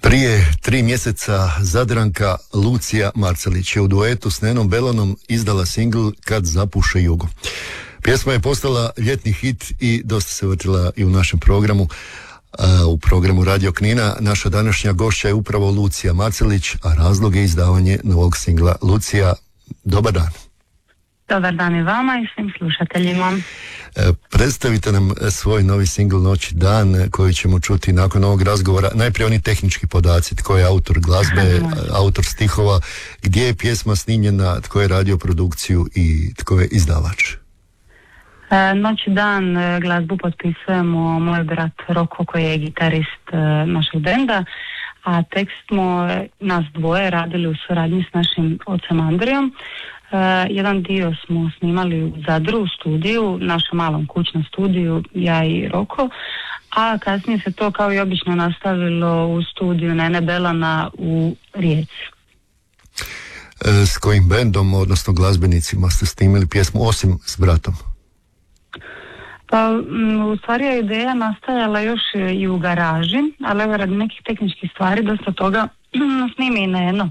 Prije 3 mjeseca Zadranka Lucija Marcelić je u duetu s Nenom Belanom izdala singl Kad zapuše jugo. Pjesma je postala ljetni hit i dosta se vrtila i u našem programu. U programu Radio Knina naša današnja gošća je upravo Lucija Marcelić, a razlog je izdavanje novog singla. Lucija, dobar dan. Dobar dan i vama i svim slušateljima. Predstavite nam svoj novi singl Noć i dan koji ćemo čuti nakon ovog razgovora. Najprije oni tehnički podaci, tko je autor glazbe, autor stihova, gdje je pjesma snimljena, tko je radio produkciju i tko je izdavač. Noć i dan glazbu potpisujemo moj brat Roko koji je gitarist našeg benda, a tekst smo nas dvoje radili u suradnji s našim ocem Andrijom. Jedan dio smo snimali u Zadru u studiju, našem malom kućnom studiju, ja i Roko, a kasnije se to kao i obično nastavilo u studiju Nene Belana u Rijeci. S kojim bendom, odnosno glazbenicima ste snimili pjesmu osim s bratom? Pa u stvari je ideja nastajala još i u garaži, ali evo radi nekih tehničkih stvari dosta toga snimi i Neno.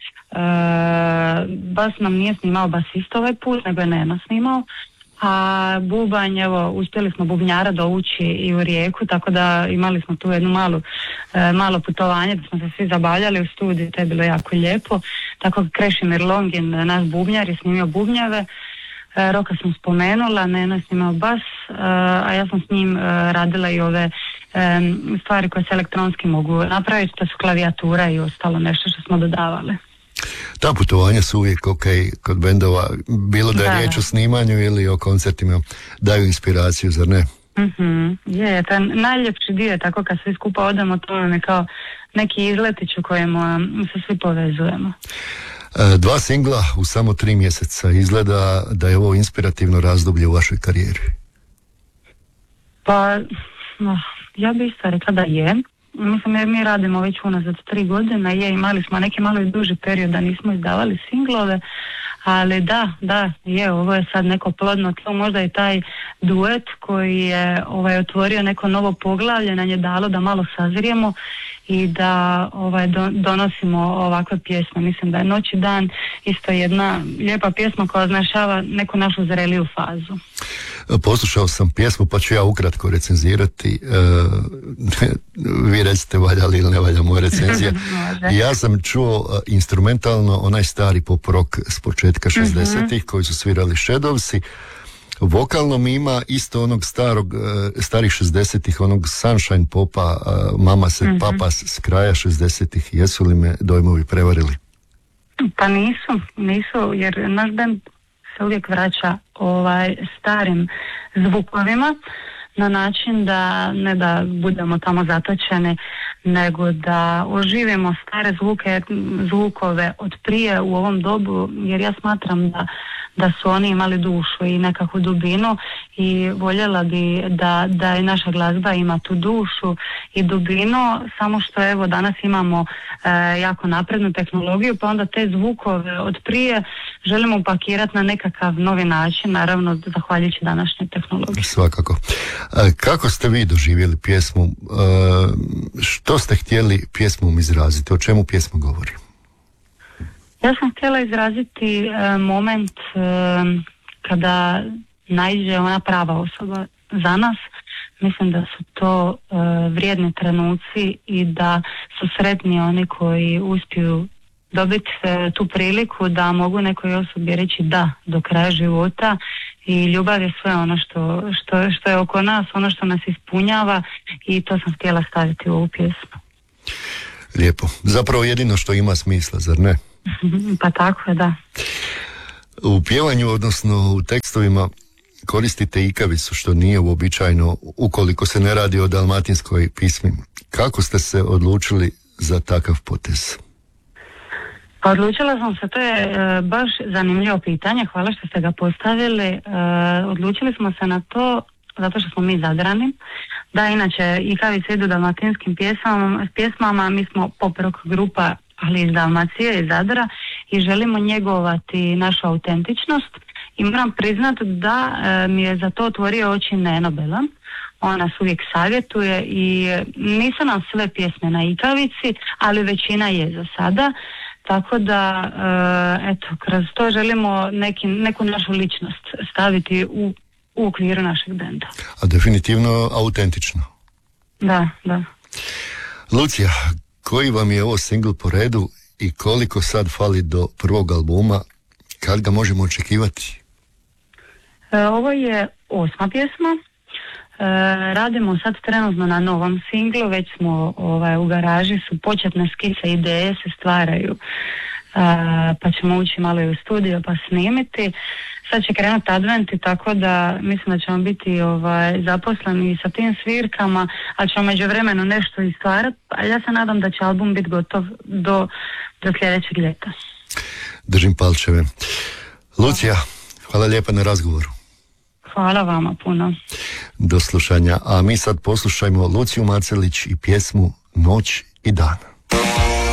Bas nam nije snimao basista ovaj put, nego je Neno snimao, a bubanj, evo, uspjeli smo bubnjara dovući i u Rijeku, tako da imali smo tu jednu malo putovanje, da smo se svi zabavljali u studiju, to je bilo jako lijepo. Tako Krešimir Longin, naš bubnjar, je snimio bubnjave. Roka sam spomenula, Neno je snimao bas, a ja sam s njim radila i ove stvari koje se elektronski mogu napraviti, to su klavijatura i ostalo nešto što smo dodavali. Ta putovanja su uvijek ok kod bendova, bilo da je riječ o snimanju ili o koncertima, daju inspiraciju, zar ne? Je, to je najljepši dio, tako kad svi skupa odemo, to nam je kao neki izletić u kojem se svi povezujemo. 2 singla u samo 3 mjeseca, izgleda da je ovo inspirativno razdoblje u vašoj karijeri. Pa, ja bih isto rekla da je. Mislim, mi radimo već unazad 3 godine, imali smo neki malo i duži period da nismo izdavali singlove, ali da, ovo je sad neko plodno tlo, možda i taj duet koji je otvorio neko novo poglavlje, nam je dalo da malo sazrijemo i da donosimo ovakve pjesme. Mislim da je Noć i dan isto jedna lijepa pjesma koja označava neku našu zreliju fazu. Poslušao sam pjesmu pa ću ja ukratko recenzirati. Vi recite valja li ili ne valja moja recenzija. Ja sam čuo instrumentalno onaj stari pop rock s početka 60-ih koji su svirali Shadowsi. Vokalno mi ima isto onog starih 60-ih, onog sunshine popa, Mama se papa s kraja 60-ih. Jesu li me dojmovi prevarili? Pa nisu, jer naš band se uvijek vraća starim zvukovima na način da ne da budemo tamo zatočeni, nego da oživimo stare zvukove od prije u ovom dobu, jer ja smatram da su oni imali dušu i nekakvu dubinu i voljela bi da i naša glazba ima tu dušu i dubinu, samo što evo danas imamo jako naprednu tehnologiju, pa onda te zvukove od prije želimo upakirati na nekakav novi način, naravno zahvaljujući današnjoj tehnologiji. Svakako. Kako ste vi doživjeli pjesmu? Što ste htjeli pjesmom izraziti? O čemu pjesma govori? Ja sam htjela izraziti moment kada naiđe ona prava osoba za nas. Mislim da su to vrijedni trenuci i da su sretni oni koji uspiju dobiti tu priliku da mogu nekoj osobi reći da do kraja života, i ljubav je sve ono što je oko nas, ono što nas ispunjava, i to sam htjela staviti u ovu pjesmu. Lijepo. Zapravo jedino što ima smisla, zar ne? Pa tako je, da. U pjevanju, odnosno u tekstovima, koristite ikavicu, što nije uobičajeno ukoliko se ne radi o dalmatinskoj pismi. Kako ste se odlučili za takav potez? Pa odlučila sam se, to je baš zanimljivo pitanje, hvala što ste ga postavili. Odlučili smo se na to zato što smo mi Zadrani. Da, inače ikavice idu dalmatinskim pjesmama, mi smo pop rock grupa, ali iz Dalmacije, iz Zadra, i želimo njegovati našu autentičnost, i moram priznati da mi je za to otvorio oči Neno Belan. ona nas uvijek savjetuje i nisu nam sve pjesme na ikavici, ali većina je za sada. Tako da, eto, kroz to želimo neku našu ličnost staviti u okviru našeg benda. A definitivno autentično. Da. Lucija, koji vam je ovo singl po redu i koliko sad fali do prvog albuma? Kad ga možemo očekivati? Ovo je 8. pjesma. Radimo sad trenutno na novom singlu, već smo u garaži, su početne skice, ideje se stvaraju, pa ćemo ući malo i u studio pa snimiti. Sad će krenuti adventi, tako da mislim da ćemo biti zaposleni sa tim svirkama, ali ćemo međuvremenu nešto i stvarati, a ja se nadam da će album biti gotov do sljedećeg ljeta. Držim palčeve. Lucija, hvala lijepa na razgovoru. Hvala vama puno. Do slušanja, a mi sad poslušajmo Luciju Marcelić i pjesmu Noć i dan.